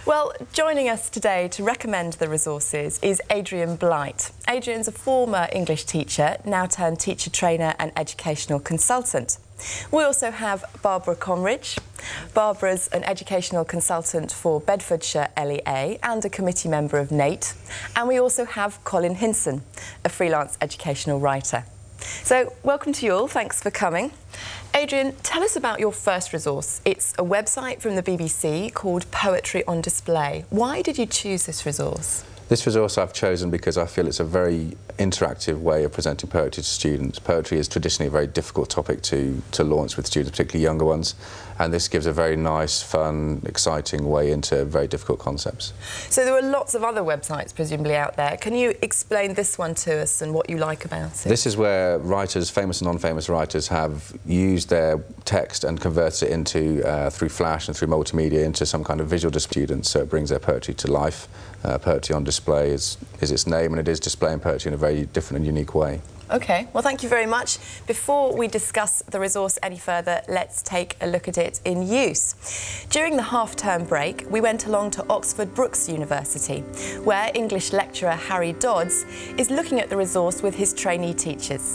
Well, joining us today to recommend the resources is Adrian Blight. Adrian's a former English teacher, now turned teacher trainer and educational consultant. We also have Barbara Conridge. Barbara's an educational consultant for Bedfordshire LEA and a committee member of NATE. And we also have Colin Hinson, a freelance educational writer. So, welcome to you all, thanks for coming. Adrian, tell us about your first resource. It's a website from the BBC called Poetry on Display. Why did you choose this resource? This resource I've chosen because I feel it's a very interactive way of presenting poetry to students. Poetry is traditionally a very difficult topic to launch with students, particularly younger ones, and this gives a very nice, fun, exciting way into very difficult concepts. So there are lots of other websites presumably out there. Can you explain this one to us and what you like about it? This is where writers, famous and non-famous writers, have used their text and converted it into, through Flash and through multimedia, into some kind of visual to students, so it brings their poetry to life. Poetry on Display is its name, and it is displaying poetry in a very different and unique way. OK, well, thank you very much. Before we discuss the resource any further, let's take a look at it in use. During the half-term break, we went along to Oxford Brookes University, where English lecturer Harry Dodds is looking at the resource with his trainee teachers.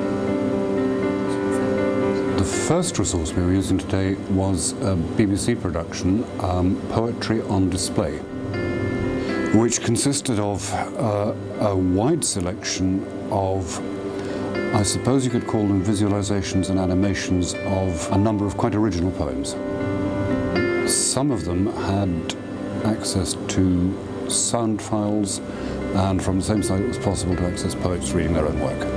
The first resource we were using today was a BBC production, Poetry on Display, which consisted of a wide selection of, I suppose you could call them, visualizations and animations of a number of quite original poems. Some of them had access to sound files, and from the same site it was possible to access poets reading their own work.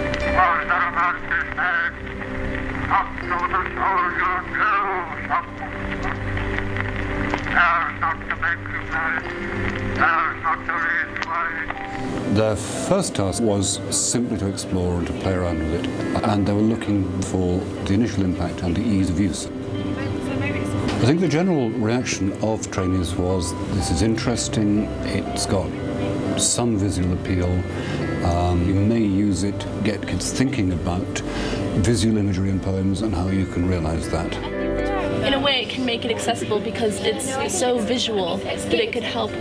Their first task was simply to explore and to play around with it, and they were looking for the initial impact and the ease of use. I think the general reaction of trainees was, this is interesting, it's got some visual appeal, you may use it, get kids thinking about visual imagery in poems and how you can realise that. In a way, it can make it accessible because it's so visual that it could help